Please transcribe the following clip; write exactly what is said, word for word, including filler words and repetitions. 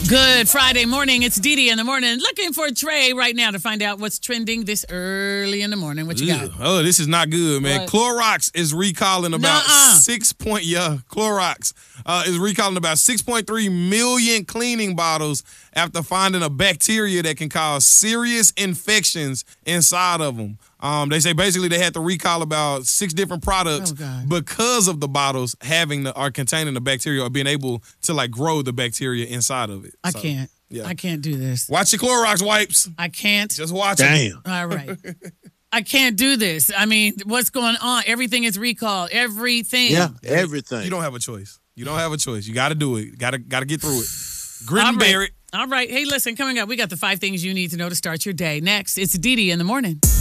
Good Friday morning. It's Dee Dee in the morning. Looking for Trey right now to find out what's trending this early in the morning. What you got? Oh, this is not good, man. What? Clorox is recalling about Nuh-uh. six point yeah. Clorox uh, is recalling about six point three million cleaning bottles after finding a bacteria that can cause serious infections inside of them. Um, they say basically they had to recall about six different products Oh, because of the bottles having the or containing the bacteria or being able to like grow the bacteria inside of it. I So, can't. Yeah. I can't do this. Watch your Clorox wipes. I can't. Just watch Damn. it. All right. I can't do this. I mean, what's going on? Everything is recalled. Everything. Yeah, everything. You don't have a choice. You don't have a choice. You got to do it. Got to got to get through it. Grit All and right. bear it. All right. Hey, listen, coming up, we got the five things you need to know to start your day. Next, it's Dee Dee in the morning.